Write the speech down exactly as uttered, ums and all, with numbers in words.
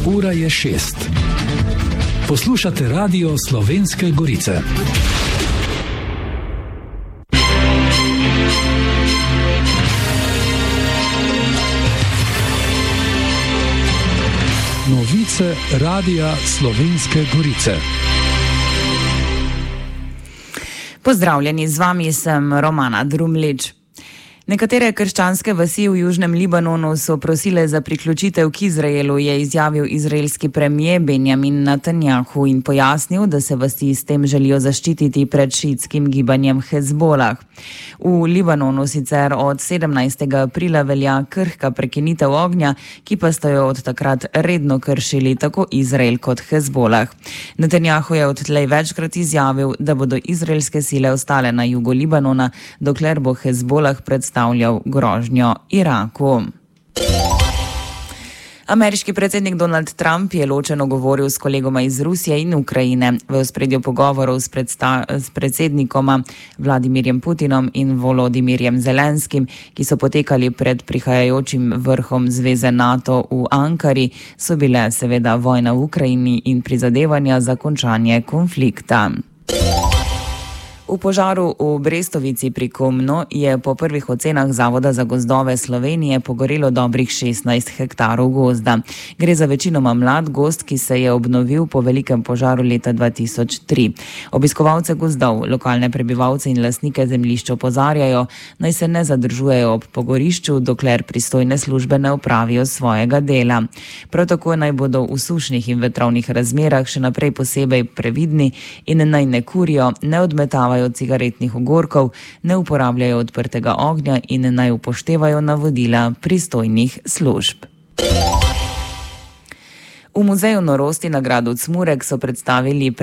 Ura je šest. Poslušate Radio Slovenske Gorice. Novice Radia Slovenske Gorice. Pozdravljeni, z vami sem Romana Drumlič. Nekatere krščanske vasi v južnem Libanonu so prosile za priključitev k Izraelu, je izjavil izraelski premier Benjamin Netanjahu in pojasnil, da se vasi s tem želijo zaščititi pred šiitskim gibanjem Hezbolah. V Libanonu sicer od sedemnajstega aprila velja krhka prekinitev ognja, ki pa sta jo od takrat redno kršili tako Izrael kot Hezbolah. Netanjahu je odtlej večkrat izjavil, da bodo izraelske sile ostale na jugu Libanona, dokler bo Hezbolah predstavljal grožnjo Iraku. Ameriški predsednik Donald Trump je ločeno govoril s kolegoma iz Rusije in Ukrajine. V ospredju pogovorov s, predsta- s predsednikoma Vladimirjem Putinom in Volodimirjem Zelenskim, ki so potekali pred prihajajočim vrhom zveze NATO v Ankari, so bile seveda vojna v Ukrajini in prizadevanja za končanje konflikta. V požaru v Brestovici pri Komnu je po prvih ocenah Zavoda za gozdove Slovenije pogorelo dobrih šestnajst hektarov gozda. Gre za večinoma mlad gozd, ki se je obnovil po velikem požaru leta dva tisoč tri. Obiskovalce gozdov, lokalne prebivalce in lastnike zemljišč opozarjajo, naj se ne zadržujejo ob pogorišču, dokler pristojne službe ne opravijo svojega dela. Prav tako naj bodo v sušnih in vetrovnih razmerah še naprej posebej previdni in naj ne kurijo, ne odmetavajo od cigaretnih ogorkov, ne uporabljajo odprtega ognja in naj upoštevajo navodila pristojnih služb. V muzeju norosti na gradu Cmurek so predstavili